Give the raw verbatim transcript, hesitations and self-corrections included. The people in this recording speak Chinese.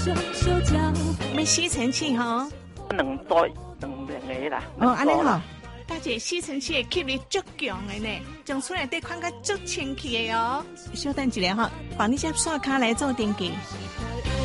没吸尘器哈？ 两多两两个啦。 哦，安尼好。大姐，吸尘器的吸力足强的呢，将出来得看个足清气的哦。稍等一下哈，帮你只刷卡来做登记。